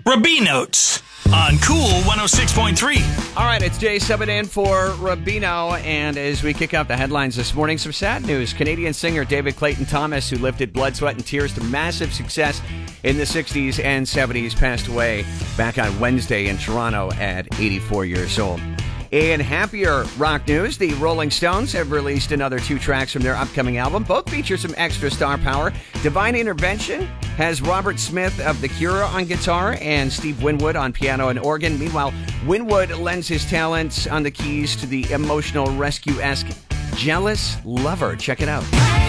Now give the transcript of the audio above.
Rabino's on Cool 106.3. All right, it's Jay subbing in for Rubino, and as we kick out the headlines this morning, some sad news. Canadian singer David Clayton Thomas, who lifted blood, sweat, and tears to massive success in the 60s and 70s, passed away back on Wednesday in Toronto at 84 years old. In happier rock news, the Rolling Stones have released another 2 tracks from their upcoming album. Both feature some extra star power. Divine Intervention has Robert Smith of The Cure on guitar and Steve Winwood on piano and organ. Meanwhile, Winwood lends his talents on the keys to the emotional rescue-esque Jealous Lover. Check it out.